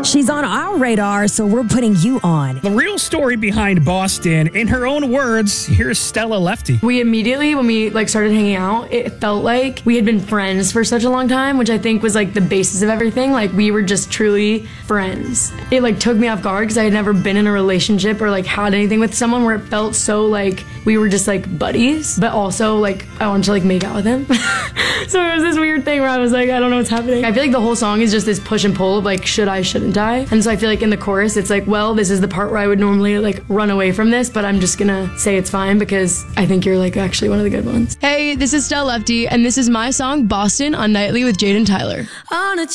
She's on our radar, so we're putting you on. The real story behind Boston, in her own words, here's Stella Lefty. We immediately, when we started hanging out, it felt like we had been friends for such a long time, which I think was the basis of everything. We were just truly friends. It took me off guard because I had never been in a relationship or had anything with someone where it felt so we were just buddies, but also I wanted to make out with him. So it was this weird thing where I was I don't know what's happening. I feel the whole song is just this push and pull of should I, shouldn't I? And so I feel in the chorus it's well, this is the part where I would normally run away from this, but I'm just gonna say it's fine because I think you're actually one of the good ones. Hey, this is Stella Lefty, and this is my song Boston on Nightly with Jade and Tyler. On a